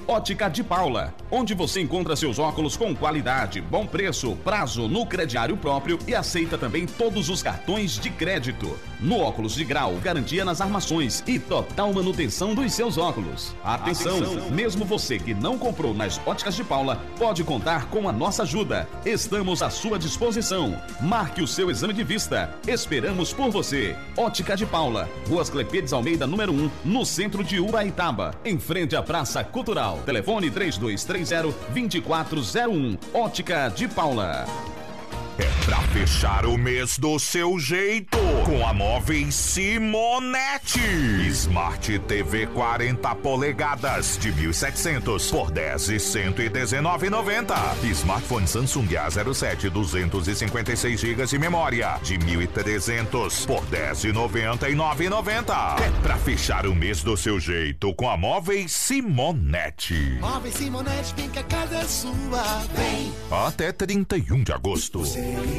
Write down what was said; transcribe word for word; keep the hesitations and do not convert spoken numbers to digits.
Ótica de Paula, onde você encontra seus óculos com qualidade, bom preço, prazo no crediário próprio e aceita também todos os cartões de crédito. No óculos de grau, garantia nas armações e total manutenção dos seus óculos. Atenção, Atenção, mesmo você que não comprou nas Óticas de Paula, pode contar com a nossa ajuda. Estamos à sua disposição. Marque o seu exame de vista. Esperamos por você. Ótica de Paula, Rua Clepêdes Almeida, número um, no centro de Uraitaba, em frente à Praça Cultural. Telefone três dois três zero, dois quatro zero um. Ótica de Paula. É pra fechar o mês do seu jeito, com a Móveis Simonetti. Smart T V quarenta polegadas de mil e setecentos por dez e cento e dezenove reais e noventa centavos. Smartphone Samsung A zero sete duzentos e cinquenta e seis gigas de memória de mil e trezentos por dez e noventa e nove reais e noventa centavos. É pra fechar o mês do seu jeito com a Móveis Simonetti. Móveis Simonetti, vem que a casa é sua. Vem. Até trinta e um de agosto.